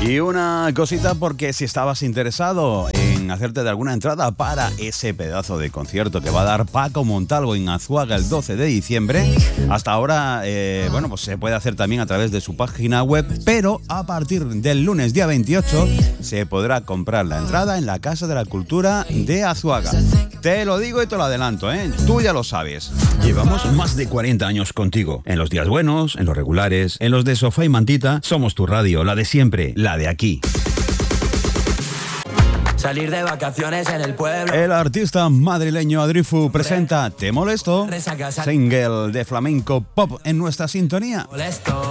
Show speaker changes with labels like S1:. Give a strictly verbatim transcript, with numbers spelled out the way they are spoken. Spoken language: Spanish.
S1: Y una cosita, porque si estabas interesado en hacerte de alguna entrada para ese pedazo de concierto que va a dar Paco Montalvo en Azuaga el doce de diciembre, hasta ahora, eh, bueno, pues se puede hacer también a través de su página web, pero a partir del lunes día veintiocho se podrá comprar la entrada en la Casa de la Cultura de Azuaga. Te lo digo y te lo adelanto, ¿eh? Tú ya lo sabes. Llevamos más de cuarenta años contigo. En los días buenos, en los regulares, en los de sofá y mantita, somos tu radio, la de siempre, la de aquí.
S2: Salir de vacaciones en el pueblo.
S1: El artista madrileño Adrifu presenta Te Molesto, single de flamenco pop en nuestra sintonía.
S2: Molesto.